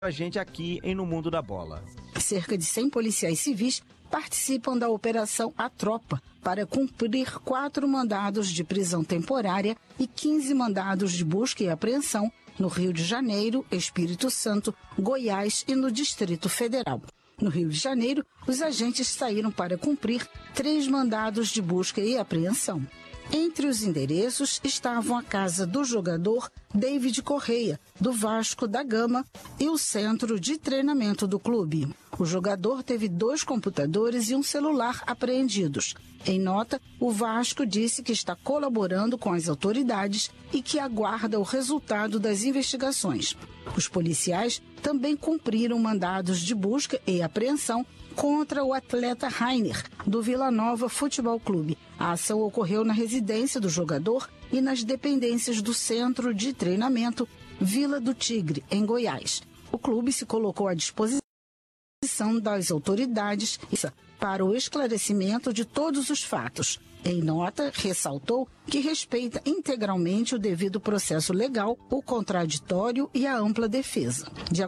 a gente aqui em No Mundo da Bola. Cerca de 100 policiais civis participam da Operação A Tropa para cumprir 4 mandados de prisão temporária e 15 mandados de busca e apreensão no Rio de Janeiro, Espírito Santo, Goiás e no Distrito Federal. No Rio de Janeiro, os agentes saíram para cumprir 3 mandados de busca e apreensão. Entre os endereços estavam a casa do jogador David Correia, do Vasco da Gama, e o centro de treinamento do clube. O jogador teve 2 computadores e um celular apreendidos. Em nota, o Vasco disse que está colaborando com as autoridades e que aguarda o resultado das investigações. Os policiais também cumpriram mandados de busca e apreensão contra o atleta Rainer, do Vila Nova Futebol Clube. A ação ocorreu na residência do jogador e nas dependências do Centro de Treinamento Vila do Tigre, em Goiás. O clube se colocou à disposição das autoridades para o esclarecimento de todos os fatos. Em nota, ressaltou que respeita integralmente o devido processo legal, o contraditório e a ampla defesa. De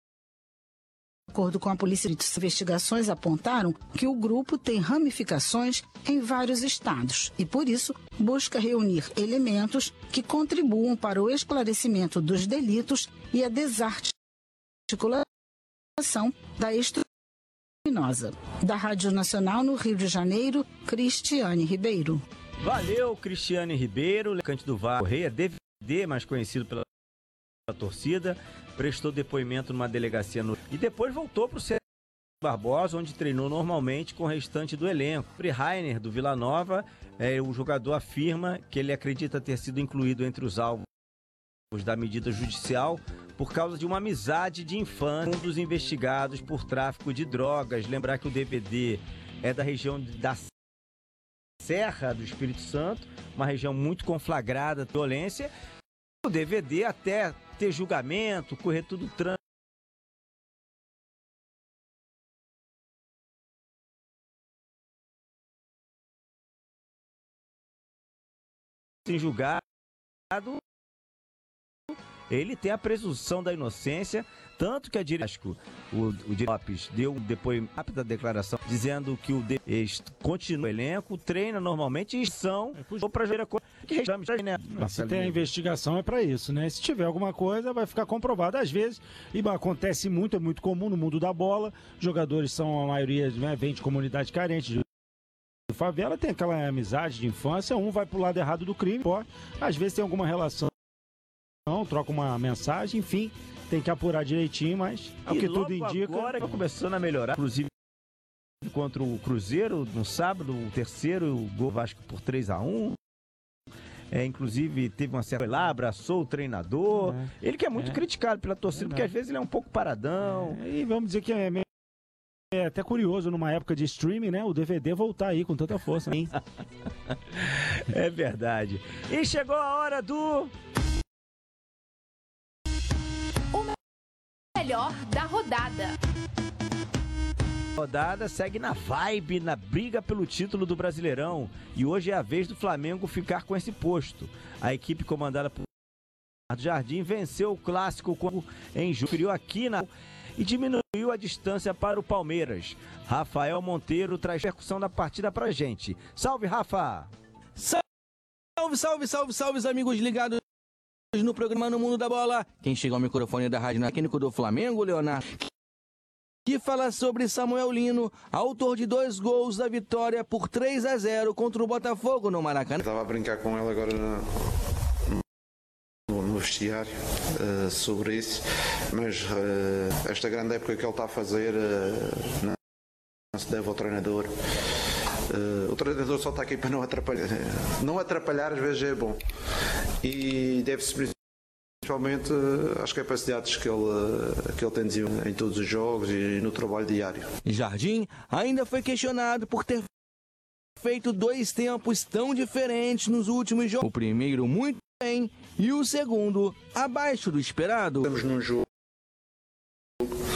acordo com a polícia, as investigações apontaram que o grupo tem ramificações em vários estados e, por isso, busca reunir elementos que contribuam para o esclarecimento dos delitos e a desarticulação da estrutura criminosa. Da Rádio Nacional no Rio de Janeiro, Cristiane Ribeiro. Valeu, Cristiane Ribeiro, atacante do Vasco Correia, DVD, mais conhecido pela torcida, prestou depoimento numa delegacia e depois voltou para o César Barbosa, onde treinou normalmente com o restante do elenco. O Rainer, do Vila Nova, o jogador afirma que ele acredita ter sido incluído entre os alvos da medida judicial por causa de uma amizade de infância, um dos investigados por tráfico de drogas. Lembrar que o DVD é da região da Serra do Espírito Santo, uma região muito conflagrada de violência. O DVD, até ter julgamento, correr tudo sem julgado, ele tem a presunção da inocência, tanto que a direção, o Lopes deu um depoimento rápida declaração dizendo que o continua no elenco, treina normalmente e são para gerar que se tem a investigação é para isso, né? Se tiver alguma coisa vai ficar comprovado. Às vezes, e acontece muito, é muito comum no mundo da bola, jogadores são a maioria, né, vem de comunidade carente, de favela, tem aquela amizade de infância, um vai pro lado errado do crime, às vezes tem alguma relação, troca uma mensagem, enfim, tem que apurar direitinho, mas é o que tudo indica. Agora está começando a melhorar, inclusive contra o Cruzeiro no sábado, o terceiro gol Vasco por 3-1. Inclusive teve uma certa... Foi lá, abraçou o treinador. Ele que é muito criticado pela torcida, porque às vezes ele é um pouco paradão. E vamos dizer que é até curioso, numa época de streaming, né? O DVD voltar aí com tanta força. Hein? É verdade. E chegou a hora do... melhor da rodada. A rodada segue na vibe, na briga pelo título do Brasileirão. E hoje é a vez do Flamengo ficar com esse posto. A equipe comandada por Jardim venceu o clássico em julho aqui e diminuiu a distância para o Palmeiras. Rafael Monteiro traz a repercussão da partida pra gente. Salve, Rafa! Salve, amigos ligados no programa No Mundo da Bola. Quem chega ao microfone da Rádio Técnico do Flamengo, Leonardo, que fala sobre Samuel Lino, autor de 2 gols da vitória por 3-0 contra o Botafogo no Maracanã. Estava a brincar com ele agora no vestiário sobre isso, mas esta grande época que ele está a fazer não se deve ao treinador. O treinador só está aqui para não atrapalhar. Não atrapalhar às vezes é bom. E deve-se principalmente às capacidades que ele tem em todos os jogos e no trabalho diário. Jardim ainda foi questionado por ter feito 2 tempos tão diferentes nos últimos jogos. O primeiro muito bem e o segundo abaixo do esperado. Estamos num jogo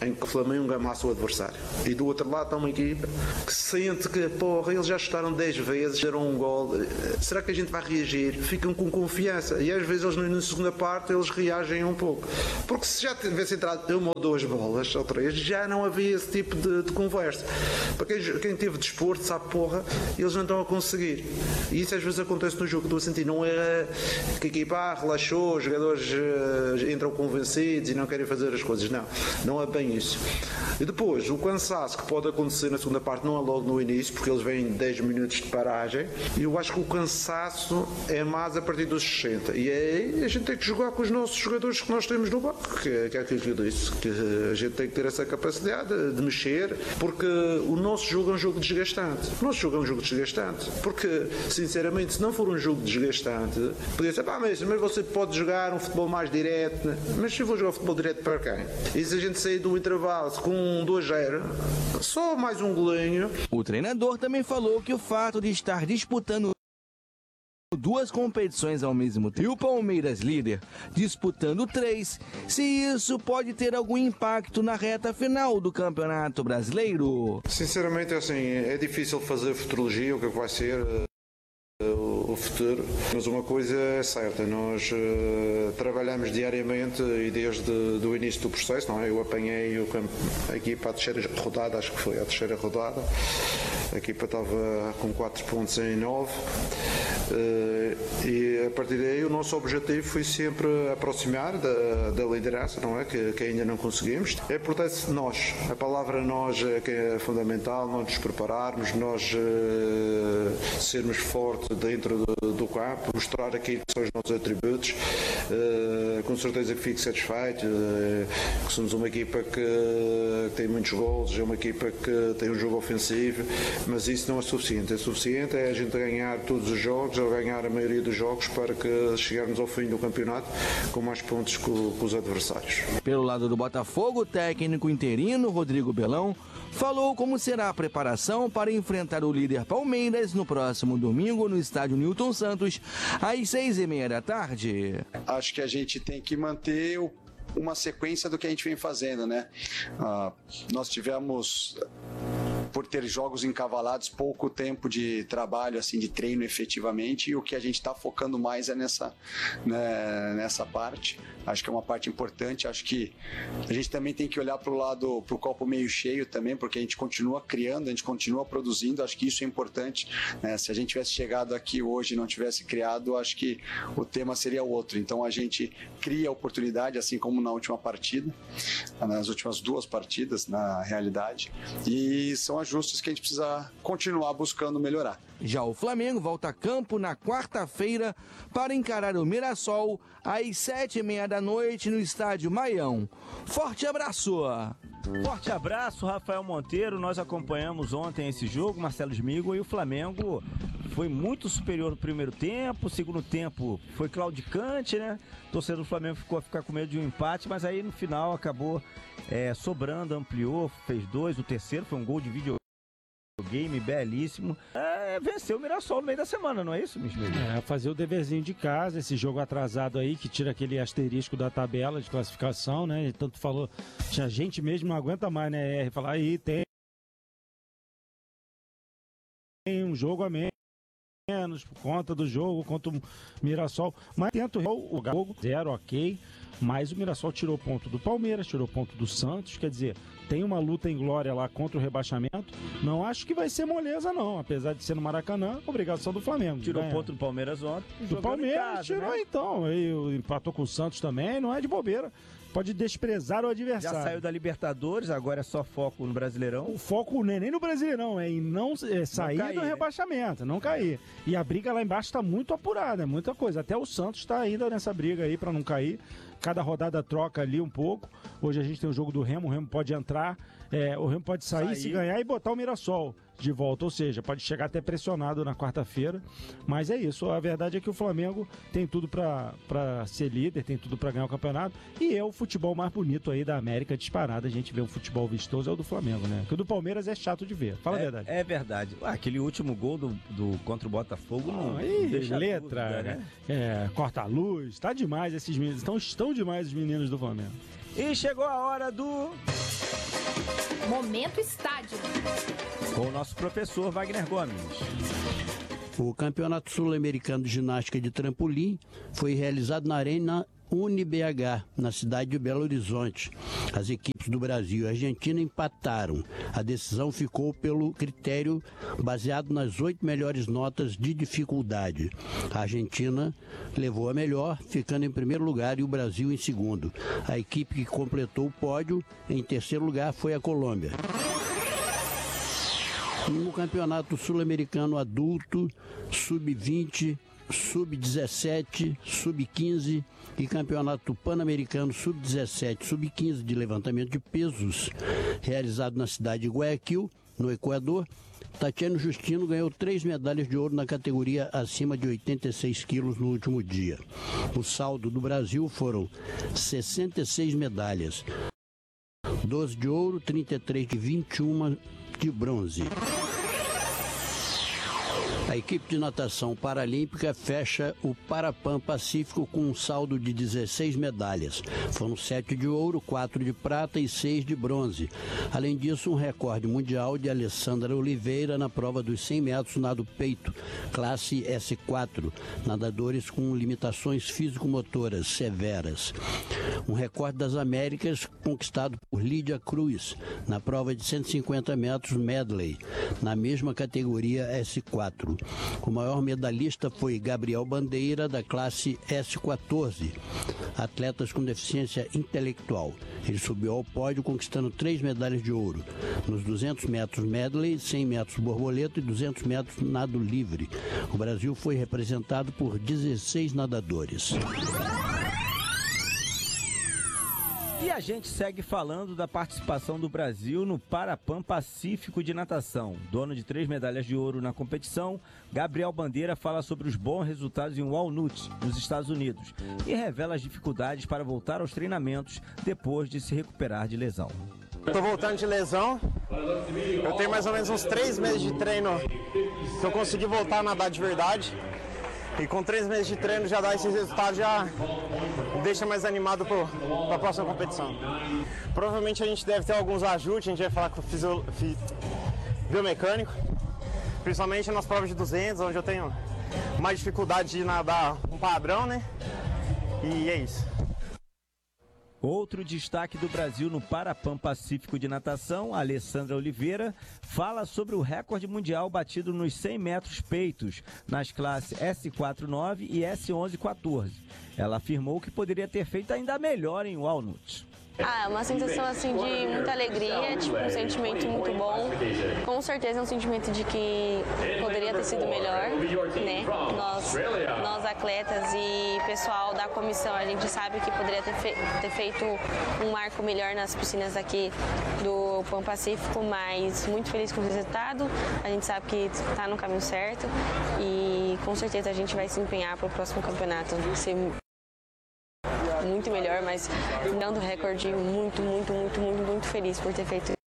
em que o Flamengo amassa o adversário. E do outro lado está uma equipa que sente que, porra, eles já chutaram 10 vezes, deram um gol. Será que a gente vai reagir? Ficam com confiança. E às vezes eles na segunda parte eles reagem um pouco. Porque se já tivesse entrado uma ou duas bolas, ou 3, já não havia esse tipo de conversa. Para quem teve desporto, sabe, porra, eles não estão a conseguir. E isso às vezes acontece no jogo. Estou a sentir, não é que a equipa relaxou, os jogadores entram convencidos e não querem fazer as coisas. Não é bem isso. E depois, o cansaço que pode acontecer na segunda parte não é logo no início, porque eles vêm 10 minutos de paragem. E eu acho que o cansaço é mais a partir dos 60. E aí a gente tem que jogar com os nossos jogadores que nós temos no banco, que é aquilo que eu disse, que a gente tem que ter essa capacidade de mexer, porque o nosso jogo é um jogo desgastante. O nosso jogo é um jogo desgastante. Porque, sinceramente, se não for um jogo desgastante, podia ser, mas você pode jogar um futebol mais direto, né? Mas se eu vou jogar futebol direto para quem? E se a gente sair do intervalo com um 2-0, só mais um golinho. O treinador também falou que o fato de estar disputando duas competições ao mesmo tempo, e o Palmeiras líder disputando 3, se isso pode ter algum impacto na reta final do Campeonato Brasileiro. Sinceramente, assim, é difícil fazer futurologia, o que vai ser o futuro, mas uma coisa é certa, nós trabalhamos diariamente e desde o início do processo, não é? Eu apanhei a equipa à terceira rodada, acho que foi a terceira rodada, a equipa estava com 4 pontos em 9 e a partir daí o nosso objetivo foi sempre aproximar da liderança, não é? Que ainda não conseguimos. É portanto nós, a palavra nós é que é fundamental, nós nos prepararmos, nós sermos fortes dentro do campo, mostrar aquilo que são os nossos atributos, com certeza que fico satisfeito, que somos uma equipa que tem muitos gols, é uma equipa que tem um jogo ofensivo, mas isso não é suficiente. É suficiente é a gente ganhar todos os jogos, ou ganhar a maioria dos jogos para que chegarmos ao fim do campeonato com mais pontos que os adversários. Pelo lado do Botafogo, o técnico interino Rodrigo Belão falou como será a preparação para enfrentar o líder Palmeiras no próximo domingo no estádio Newton Santos, às 6h30 da tarde. Acho que a gente tem que manter uma sequência do que a gente vem fazendo, né? Nós tivemos, por ter jogos encavalados, pouco tempo de trabalho, assim, de treino efetivamente, e o que a gente está focando mais é nessa parte. Acho que é uma parte importante. Acho que a gente também tem que olhar para o copo meio cheio também, porque a gente continua criando, a gente continua produzindo. Acho que isso é importante, né? Se a gente tivesse chegado aqui hoje e não tivesse criado, acho que o tema seria outro. Então a gente cria oportunidade, assim como na última partida, nas últimas 2 partidas, na realidade, e são ajustes que a gente precisa continuar buscando melhorar. Já o Flamengo volta a campo na quarta-feira para encarar o Mirassol às 7h30 da noite no estádio Maião. Forte abraço! Forte abraço, Rafael Monteiro. Nós acompanhamos ontem esse jogo, Marcelo Smigo, e o Flamengo foi muito superior no primeiro tempo. O segundo tempo foi claudicante, né? O torcedor do Flamengo ficou a ficar com medo de um empate, mas aí no final acabou sobrando, ampliou, fez 2. O terceiro foi um gol de videogame belíssimo. Venceu o Mirassol no meio da semana, não é isso, Michel? Fazer o deverzinho de casa, esse jogo atrasado aí, que tira aquele asterisco da tabela de classificação, né? Tanto falou, tinha gente mesmo, não aguenta mais, né? Falar aí, tem um jogo a menos por conta do jogo contra o Mirassol, mas tenta o jogo 0, ok, mas o Mirassol tirou ponto do Palmeiras, tirou ponto do Santos, quer dizer, tem uma luta em glória lá contra o rebaixamento. Não acho que vai ser moleza, não, apesar de ser no Maracanã, obrigação do Flamengo. Tirou ponto do Palmeiras ontem. Do Palmeiras casa, tirou, né? Então, e empatou com o Santos também, não é de bobeira. Pode desprezar o adversário. Já saiu da Libertadores, agora é só foco no Brasileirão. O foco não é nem no Brasileirão, é em não sair cair, do rebaixamento, não cair. E a briga lá embaixo está muito apurada, é muita coisa. Até o Santos está ainda nessa briga aí para não cair. Cada rodada troca ali um pouco. Hoje a gente tem o jogo do Remo, o Remo pode entrar, o Remo pode sair, se ganhar e botar o Mirassol de volta, ou seja, pode chegar até pressionado na quarta-feira, mas é isso, a verdade é que o Flamengo tem tudo para ser líder, tem tudo para ganhar o campeonato, e é o futebol mais bonito aí da América disparado. A gente vê um futebol vistoso, é o do Flamengo, né? Porque o do Palmeiras é chato de ver, fala a verdade. É verdade, aquele último gol contra o Botafogo não deixa letra, dúvida, né? Corta a luz, tá demais esses meninos, estão demais os meninos do Flamengo. E chegou a hora do Momento Estádio. Com o nosso professor Wagner Gomes. O Campeonato Sul-Americano de Ginástica de Trampolim foi realizado na Arena UniBH, na cidade de Belo Horizonte. As equipes do Brasil e Argentina empataram. A decisão ficou pelo critério baseado nas 8 melhores notas de dificuldade. A Argentina levou a melhor, ficando em primeiro lugar, e o Brasil em segundo. A equipe que completou o pódio em terceiro lugar foi a Colômbia. No Campeonato Sul-Americano Adulto, Sub-20, Sub-17, Sub-15 e Campeonato Pan-Americano Sub-17, Sub-15 de levantamento de pesos, realizado na cidade de Guayaquil, no Equador, Tatiano Justino ganhou 3 medalhas de ouro na categoria acima de 86 quilos no último dia. O saldo do Brasil foram 66 medalhas, 12 de ouro, 33 de 21 de bronze. A equipe de natação paralímpica fecha o Parapan Pacífico com um saldo de 16 medalhas. Foram 7 de ouro, 4 de prata e 6 de bronze. Além disso, um recorde mundial de Alessandra Oliveira na prova dos 100 metros nado peito, classe S4, nadadores com limitações físico-motoras severas. Um recorde das Américas conquistado por Lídia Cruz na prova de 150 metros medley, na mesma categoria S4. O maior medalhista foi Gabriel Bandeira, da classe S14, atletas com deficiência intelectual. Ele subiu ao pódio conquistando 3 medalhas de ouro, nos 200 metros medley, 100 metros borboleta e 200 metros nado livre. O Brasil foi representado por 16 nadadores. E a gente segue falando da participação do Brasil no Parapan Pacífico de natação. Dono de 3 medalhas de ouro na competição, Gabriel Bandeira fala sobre os bons resultados em Walnut, nos Estados Unidos, e revela as dificuldades para voltar aos treinamentos depois de se recuperar de lesão. Estou voltando de lesão, eu tenho mais ou menos uns 3 meses de treino que eu consegui voltar a nadar de verdade. E com 3 meses de treino já dá esses resultados, já me deixa mais animado para a próxima competição. Provavelmente a gente deve ter alguns ajustes, a gente vai falar com o biomecânico, principalmente nas provas de 200, onde eu tenho mais dificuldade de nadar um padrão, né? E é isso. Outro destaque do Brasil no Parapan Pacífico de natação, a Alessandra Oliveira, fala sobre o recorde mundial batido nos 100 metros peitos, nas classes S4-9 e S11-14. Ela afirmou que poderia ter feito ainda melhor em Walnut. É uma sensação assim de muita alegria, tipo um sentimento muito bom. Com certeza é um sentimento de que poderia ter sido melhor, né? Nós atletas e pessoal da comissão, a gente sabe que poderia ter feito um marco melhor nas piscinas aqui do Pan Pacífico, mas muito feliz com o resultado. A gente sabe que está no caminho certo e com certeza a gente vai se empenhar para o próximo campeonato ser muito melhor, mas dando recorde muito feliz por ter feito isso.